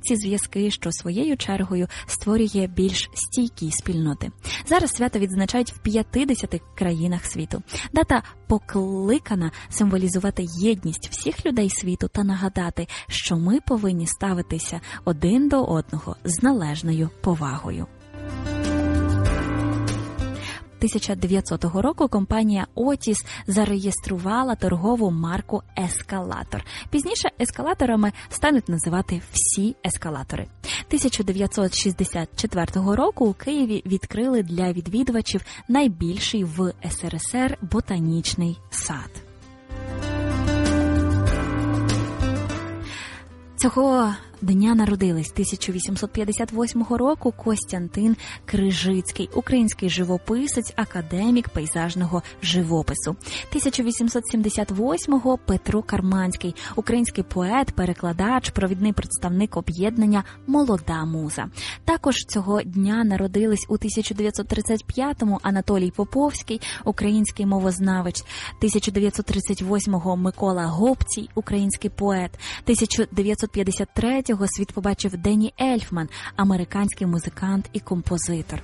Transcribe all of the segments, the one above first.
ці зв'язки, що своєю чергою створює більш стійкі спільноти. Зараз свято відзначають в 50 країнах світу. Дата покликана символізувати єдність всіх людей світу та нагадати, що ми повинні ставитися один до одного з належною повагою. 1900 року компанія Otis зареєструвала торгову марку «Ескалатор». Пізніше ескалаторами стануть називати всі ескалатори. 1964 року у Києві відкрили для відвідувачів найбільший в СРСР ботанічний сад. Цього дня народились 1858 року Костянтин Крижицький, український живописець, академік пейзажного живопису. 1878-го Петро Карманський, український поет, перекладач, провідний представник об'єднання «Молода муза». Також цього дня народились у 1935-му Анатолій Поповський, український мовознавець, 1938-го Микола Гобцій, український поет, 1953-го світ побачив Денні Ельфман, американський музикант і композитор.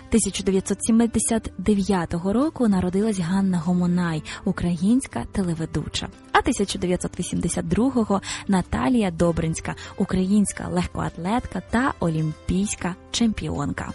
1979 року народилась Ганна Гомонай, українська телеведуча. А 1982-го Наталія Добринська, українська легкоатлетка та олімпійська чемпіонка.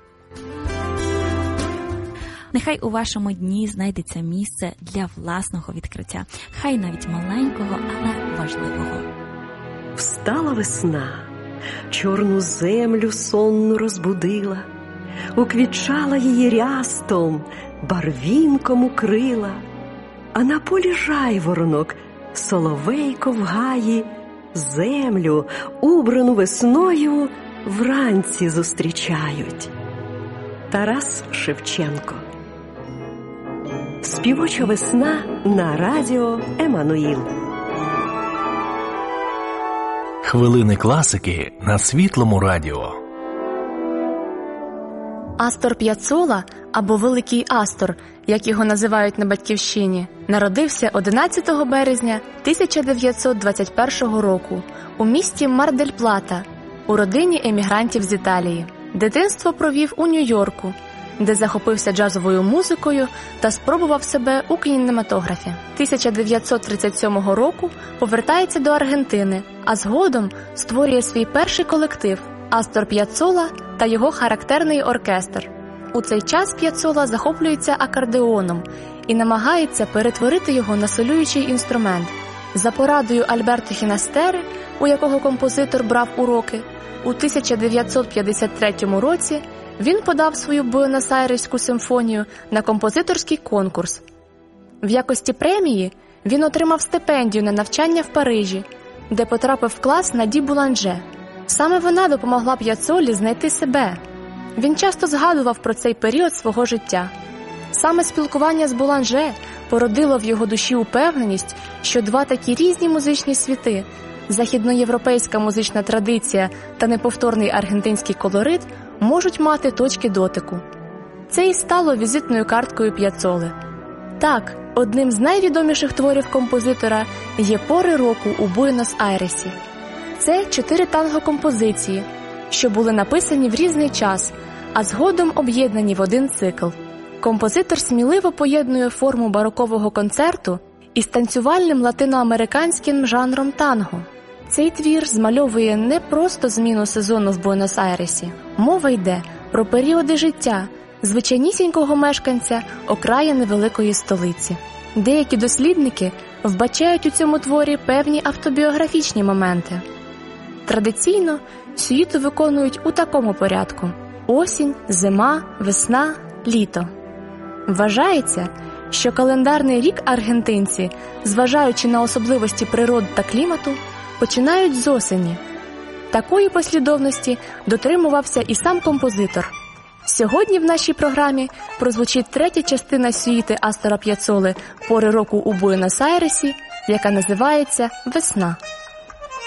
Нехай у вашому дні знайдеться місце для власного відкриття, хай навіть маленького, але важливого. Встала весна, чорну землю сонну розбудила, уквітчала її рястом, барвінком укрила, а на полі жайворонок, соловейко в гаї, землю, убрану весною, вранці зустрічають. Тарас Шевченко. Співоча весна на радіо Еммануїл. Хвилини класики на Світлому радіо. Астор П'яццола, або Великий Астор, як його називають на Батьківщині, народився 11 березня 1921 року у місті Мар-дель-Плата, у родині емігрантів з Італії. Дитинство провів у Нью-Йорку, де захопився джазовою музикою та спробував себе у кінематографі. 1937 року повертається до Аргентини, а згодом створює свій перший колектив «Астор П'яццола» та його характерний оркестр. У цей час П'яццола захоплюється акордеоном і намагається перетворити його на солюючий інструмент. За порадою Альберто Фінастери, у якого композитор брав уроки, у 1953 році він подав свою Буенос-Айреську симфонію на композиторський конкурс. В якості премії він отримав стипендію на навчання в Парижі, де потрапив в клас Наді Буланже. Саме вона допомогла П'яццолі знайти себе. Він часто згадував про цей період свого життя. Саме спілкування з Буланже породило в його душі упевненість, що два такі різні музичні світи – західноєвропейська музична традиція та неповторний аргентинський колорит – можуть мати точки дотику. Це і стало візитною карткою П'яццоли. Так, одним з найвідоміших творів композитора є «Пори року у Буенос-Айресі». Це 4 танго-композиції, що були написані в різний час, а згодом об'єднані в один цикл. Композитор сміливо поєднує форму барокового концерту із танцювальним латиноамериканським жанром танго. Цей твір змальовує не просто зміну сезону в Буенос-Айресі. Мова йде про періоди життя звичайнісінького мешканця окраїни великої столиці. Деякі дослідники вбачають у цьому творі певні автобіографічні моменти. Традиційно сюїту виконують у такому порядку: осінь, зима, весна, літо. Вважається, що календарний рік аргентинці, зважаючи на особливості природи та клімату, починають з осені. Такої послідовності дотримувався і сам композитор. Сьогодні в нашій програмі прозвучить 3-я частина сюїти Астора П'яццоли «Пори року у Буенос-Айресі», яка називається «Весна».